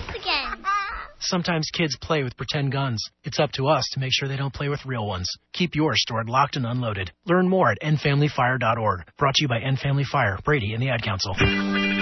once again. Sometimes kids play with pretend guns. It's up to us to make sure they don't play with real ones. Keep yours stored locked and unloaded. Learn more at endfamilyfire.org. Brought to you by End Family Fire, Brady, and the Ad Council.